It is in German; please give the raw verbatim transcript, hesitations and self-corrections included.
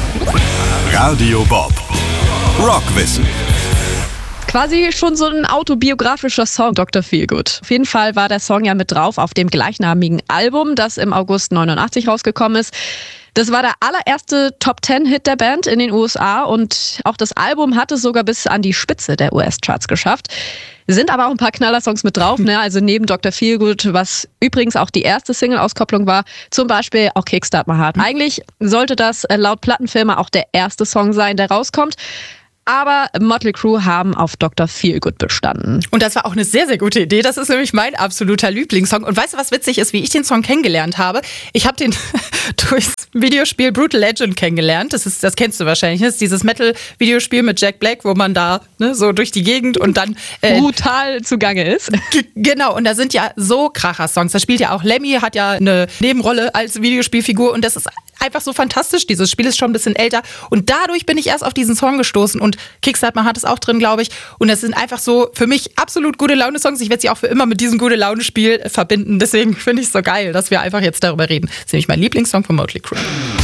Radio Bob. Rockwissen. Quasi schon so ein autobiografischer Song, Doktor Feelgood. Auf jeden Fall war der Song ja mit drauf auf dem gleichnamigen Album, das im August neunundachtzig rausgekommen ist. Das war der allererste Top-Ten-Hit der Band in den U S A und auch das Album hat es sogar bis an die Spitze der U S-Charts geschafft. Sind aber auch ein paar Knaller-Songs mit drauf, ne? Also neben Doktor Feelgood, was übrigens auch die erste Single-Auskopplung war, zum Beispiel auch Kickstart My Heart. Eigentlich sollte das laut Plattenfirma auch der erste Song sein, der rauskommt. Aber Mötley Crüe haben auf Doktor Feelgood bestanden. Und das war auch eine sehr, sehr gute Idee. Das ist nämlich mein absoluter Lieblingssong. Und weißt du, was witzig ist, wie ich den Song kennengelernt habe? Ich habe den durchs Videospiel Brutal Legend kennengelernt. Das ist, das kennst du wahrscheinlich. Das ist dieses Metal-Videospiel mit Jack Black, wo man da ne, so durch die Gegend und dann äh, brutal zugange ist. G- genau, und da sind ja so Kracher-Songs. Da spielt ja auch Lemmy, hat ja eine Nebenrolle als Videospielfigur und das ist einfach so fantastisch. Dieses Spiel ist schon ein bisschen älter und dadurch bin ich erst auf diesen Song gestoßen und Kickstart My Heart ist auch drin, glaube ich. Und das sind einfach so für mich absolut gute Laune-Songs. Ich werde sie auch für immer mit diesem Gute-Laune-Spiel verbinden. Deswegen finde ich es so geil, dass wir einfach jetzt darüber reden. Das ist nämlich mein Lieblingssong von Mötley Crüe.